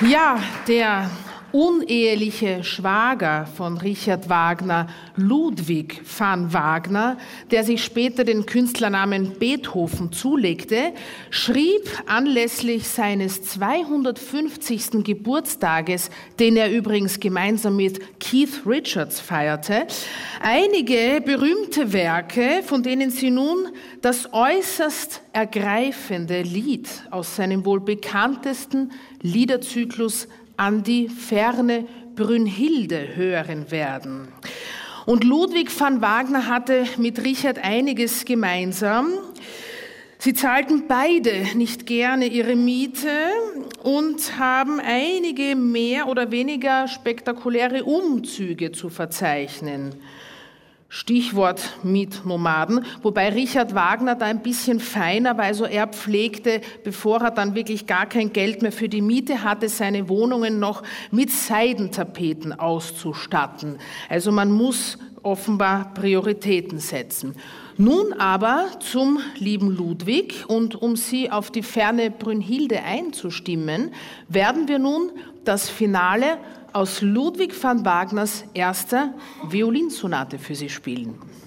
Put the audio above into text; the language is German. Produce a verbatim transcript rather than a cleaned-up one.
Ja, der uneheliche Schwager von Richard Wagner, Ludwig van Wagner, der sich später den Künstlernamen Beethoven zulegte, schrieb anlässlich seines zweihundertfünfzigsten Geburtstages, den er übrigens gemeinsam mit Keith Richards feierte, einige berühmte Werke, von denen Sie nun das äußerst ergreifende Lied aus seinem wohl bekanntesten Liederzyklus An die ferne Brünnhilde hören werden. Und Ludwig van Wagner hatte mit Richard einiges gemeinsam. Sie zahlten beide nicht gerne ihre Miete und haben einige mehr oder weniger spektakuläre Umzüge zu verzeichnen. Stichwort Mietnomaden, wobei Richard Wagner da ein bisschen feiner war, also er pflegte, bevor er dann wirklich gar kein Geld mehr für die Miete hatte, seine Wohnungen noch mit Seidentapeten auszustatten. Also man muss offenbar Prioritäten setzen. Nun aber zum lieben Ludwig, und um Sie auf die ferne Brünnhilde einzustimmen, werden wir nun das Finale aus Ludwig van Wagners erster Violinsonate für Sie spielen.